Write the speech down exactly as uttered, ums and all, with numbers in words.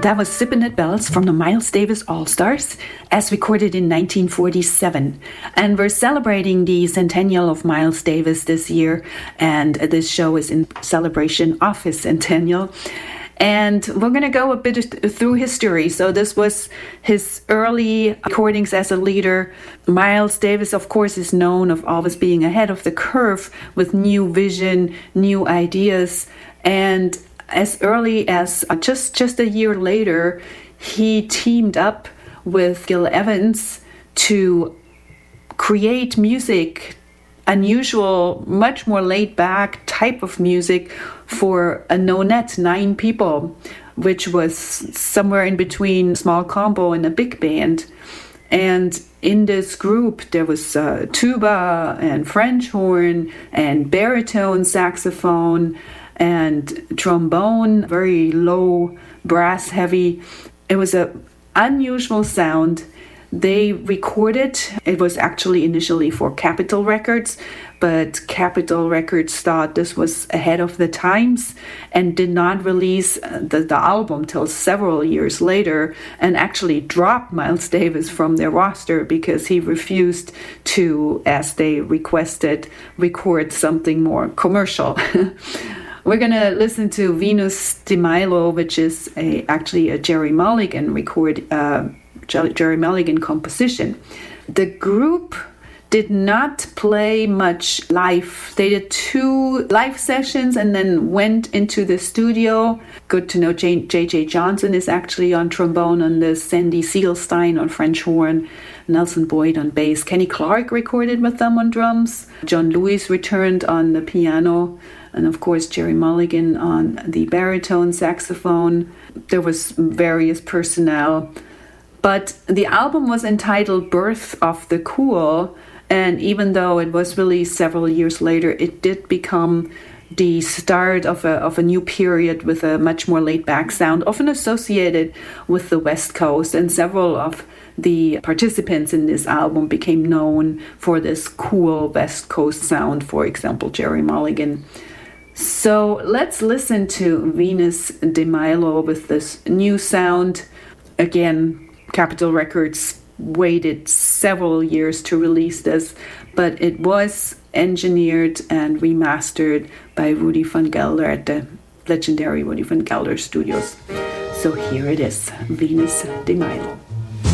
That was Sippin' It Bells from the Miles Davis All-Stars, as recorded in nineteen forty-seven. And we're celebrating the centennial of Miles Davis this year, and this show is in celebration of his centennial. And we're going to go a bit through history. So this was his early recordings as a leader. Miles Davis, of course, is known of always being ahead of the curve with new vision, new ideas. And as early as just, just a year later, he teamed up with Gil Evans to create music, unusual, much more laid-back type of music for a no-net, nine people, which was somewhere in between small combo and a big band. And in this group, there was uh, tuba and French horn and baritone saxophone and trombone, very low, brass heavy. It was an unusual sound. They recorded, it was actually initially for Capitol Records, but Capitol Records thought this was ahead of the times and did not release the, the album till several years later, and actually dropped Miles Davis from their roster because he refused to, as they requested, record something more commercial. We're going to listen to Venus de Milo, which is a, actually a Gerry Mulligan record, uh, Gerry Mulligan composition. The group did not play much live. They did two live sessions and then went into the studio. Good to know J J Johnson is actually on trombone on this, Sandy Seelstein on French horn, Nelson Boyd on bass. Kenny Clark recorded with them on drums. John Lewis returned on the piano. And of course, Gerry Mulligan on the baritone saxophone. There was various personnel. But the album was entitled Birth of the Cool. And even though it was released several years later, it did become the start of a, of a new period with a much more laid-back sound, often associated with the West Coast. And several of the participants in this album became known for this cool West Coast sound, for example, Gerry Mulligan. So let's listen to Venus de Milo with this new sound. Again, Capitol Records waited several years to release this, but it was engineered and remastered by Rudy van Gelder at the legendary Rudy van Gelder Studios. So here it is, Venus de Milo.